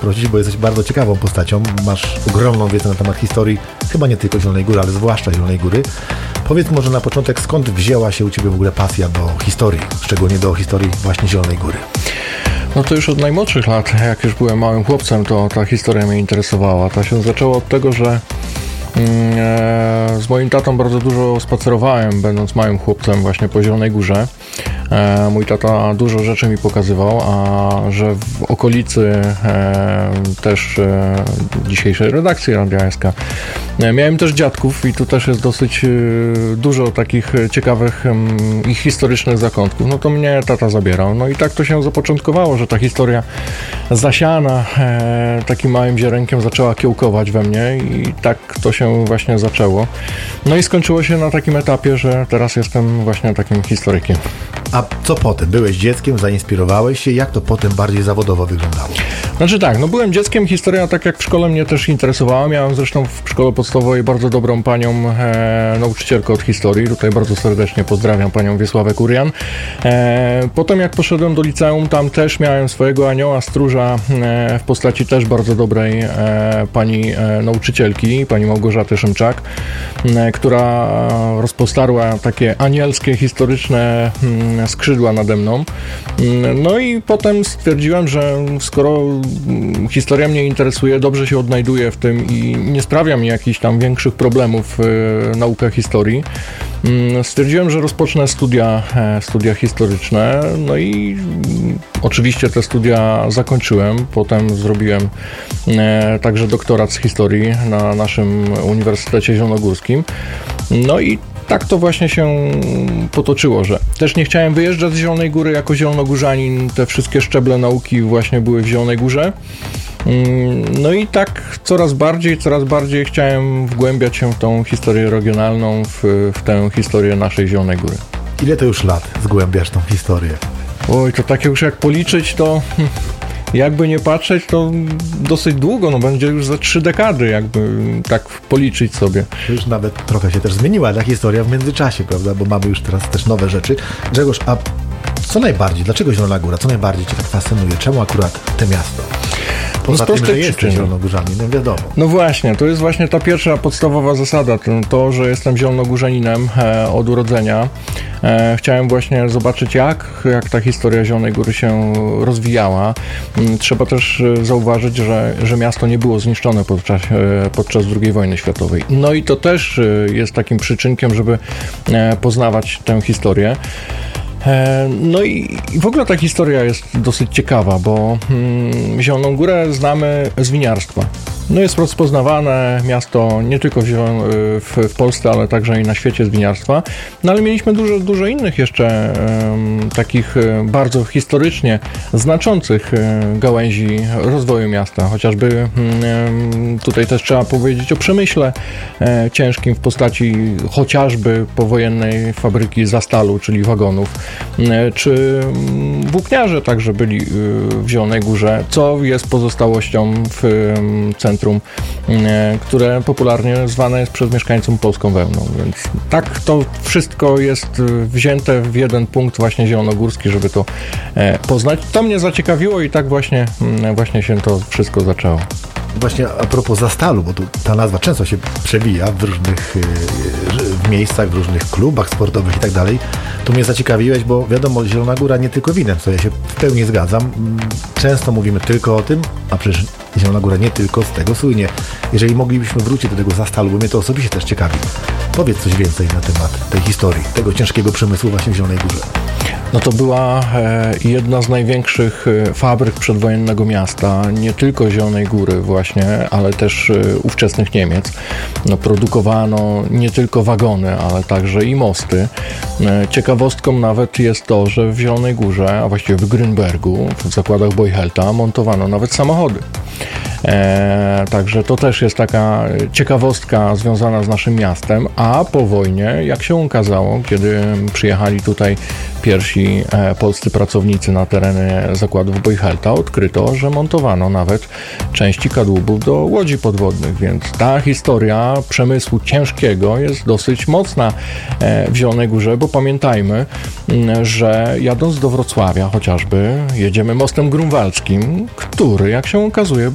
zaprosić, bo jesteś bardzo ciekawą postacią. Masz ogromną wiedzę na temat historii, chyba nie tylko Zielonej Góry, ale zwłaszcza Zielonej Góry. Powiedz może na początek, skąd wzięła się u Ciebie w ogóle pasja do historii, szczególnie do historii właśnie Zielonej Góry? No to już od najmłodszych lat, jak już byłem małym chłopcem, to ta historia mnie interesowała. To się zaczęło od tego, że z moim tatą bardzo dużo spacerowałem, będąc małym chłopcem właśnie po Zielonej Górze. Mój tata dużo rzeczy mi pokazywał, a że w okolicy też dzisiejszej redakcji Radia SK miałem też dziadków i tu też jest dosyć dużo takich ciekawych i historycznych zakątków, no to mnie tata zabierał. No i tak to się zapoczątkowało, że ta historia zasiana takim małym ziarenkiem zaczęła kiełkować we mnie i tak to się właśnie zaczęło. No i skończyło się na takim etapie, że teraz jestem właśnie takim historykiem. A co potem? Byłeś dzieckiem, zainspirowałeś się? Jak to potem bardziej zawodowo wyglądało? Znaczy tak, no byłem dzieckiem, historia tak jak w szkole mnie też interesowała. Miałem zresztą w szkole podstawowej bardzo dobrą panią nauczycielkę od historii. Tutaj bardzo serdecznie pozdrawiam panią Wiesławę Kurian. Potem jak poszedłem do liceum, tam też miałem swojego anioła stróża w postaci też bardzo dobrej pani nauczycielki, pani Małgorzaty Szymczak, która rozpostarła takie anielskie, historyczne skrzydła nade mną. No i potem stwierdziłem, że skoro historia mnie interesuje, dobrze się odnajduję w tym i nie sprawia mi jakichś tam większych problemów nauka historii, stwierdziłem, że rozpocznę studia historyczne. No i oczywiście te studia zakończyłem. Potem zrobiłem także doktorat z historii na naszym Uniwersytecie Zielonogórskim. No i tak to właśnie się potoczyło, że też nie chciałem wyjeżdżać z Zielonej Góry jako zielonogórzanin. Te wszystkie szczeble nauki właśnie były w Zielonej Górze. No i tak coraz bardziej chciałem wgłębiać się w tą historię regionalną, w tę historię naszej Zielonej Góry. Ile to już lat zgłębiasz tą historię? Oj, to takie już jak policzyć, to jakby nie patrzeć, to dosyć długo, no będzie już za 3 dekady, jakby tak policzyć sobie. Już nawet trochę się też zmieniła ta historia w międzyczasie, prawda, bo mamy już teraz też nowe rzeczy. Grzegorz, a co najbardziej, dlaczego Zielona Góra, co najbardziej Cię tak fascynuje? Czemu akurat to miasto? Poza tym, że jesteś zielonogórzanin, wiadomo. No właśnie, to jest właśnie ta pierwsza podstawowa zasada, to, że jestem zielonogórzaninem od urodzenia. Chciałem właśnie zobaczyć, jak ta historia Zielonej Góry się rozwijała. Trzeba też zauważyć, że miasto nie było zniszczone podczas II wojny światowej. No i to też jest takim przyczynkiem, żeby poznawać tę historię. No i w ogóle ta historia jest dosyć ciekawa, bo Zieloną Górę znamy z winiarstwa. No jest rozpoznawane miasto nie tylko w Polsce, ale także i na świecie z winiarstwa. No ale mieliśmy dużo innych jeszcze takich bardzo historycznie znaczących gałęzi rozwoju miasta. Chociażby tutaj też trzeba powiedzieć o przemyśle ciężkim w postaci chociażby powojennej fabryki Zastalu, czyli wagonów, czy włókniarze także byli w Zielonej Górze, co jest pozostałością w centrum, które popularnie zwane jest przez mieszkańców polską wełną, więc tak to wszystko jest wzięte w jeden punkt właśnie zielonogórski, żeby to poznać. To mnie zaciekawiło i tak właśnie się to wszystko zaczęło. Właśnie a propos Zastalu, bo tu ta nazwa często się przewija w różnych miejscach, w różnych klubach sportowych i tak dalej. Tu mnie zaciekawiłeś, bo wiadomo, Zielona Góra nie tylko winem, co ja się w pełni zgadzam. Często mówimy tylko o tym, a przecież Zielona Góra nie tylko z tego słynie. Jeżeli moglibyśmy wrócić do tego Zastalu, bo mnie to osobiście też ciekawi. Powiedz coś więcej na temat tej historii, tego ciężkiego przemysłu właśnie w Zielonej Górze. No to była jedna z największych fabryk przedwojennego miasta, nie tylko Zielonej Góry właśnie, ale też ówczesnych Niemiec. No, produkowano nie tylko wagony, ale także i mosty. Ciekawostką nawet jest to, że w Zielonej Górze, a właściwie w Grünbergu, w zakładach Beuchelta montowano nawet samochody. Także to też jest taka ciekawostka związana z naszym miastem, a po wojnie, jak się okazało, kiedy przyjechali tutaj pierwsi polscy pracownicy na tereny zakładów Beuchelta, odkryto, że montowano nawet części kadłubów do łodzi podwodnych, więc ta historia przemysłu ciężkiego jest dosyć mocna w Zielonej Górze, bo pamiętajmy, że jadąc do Wrocławia chociażby, jedziemy mostem grunwaldzkim, który, jak się okazuje,